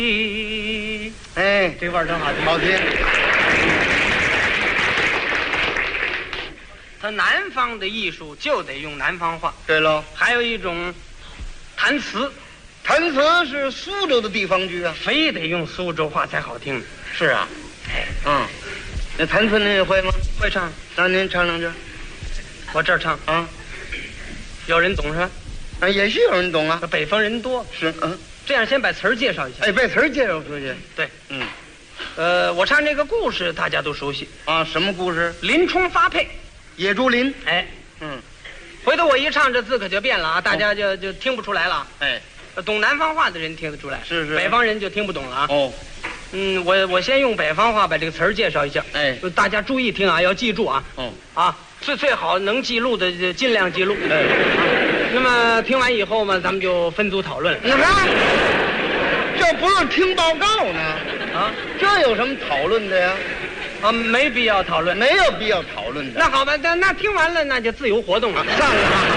哎， 这味儿真好听。 好听。 他南方的艺术就得用南方话。 对喽， 还有一种弹词， 弹词是苏州的地方剧啊。 非得用苏州话才好听。 是啊，那弹词您也会吗？ 会唱， 那您唱两句我这儿唱， 啊。 有人懂是吧？ 啊，也是有人懂啊。 北方人多， 是， 这样先把词儿介绍一下。 哎，背词儿介绍出去。 对，我唱这个故事大家都熟悉， 啊，什么故事？ 林冲发配。 野猪林。 哎，回头我一唱，这字可就变了啊，大家就听不出来了。 哎， 懂南方话的人听得出来， 是， 北方人就听不懂了啊。 哦， 我先用北方话把这个词儿介绍一下。 哎， 大家注意听啊，要记住啊。最好能记录的就尽量记录。 哎， 那么听完以后嘛，咱们就分组讨论了。 你看，这不是听报告呢啊， 这有什么讨论的呀？ 没必要讨论。 没有必要讨论的。 那好吧，那听完了，那就自由活动了。 算了吧。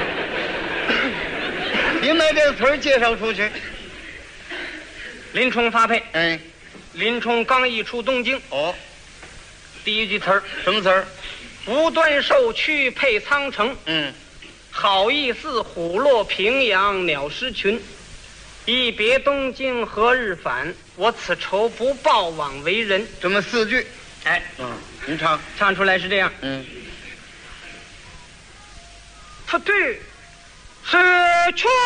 您把这个词儿介绍出去。 林冲发配。 哎， 林冲刚一出东京，第一句词儿什么词儿？ 不断受屈配苍城。好意思虎落平阳鸟失群。一别东京何日返？我此仇不报枉为人。 这么4句。 哎， 您唱。 唱出来是这样。他对是去。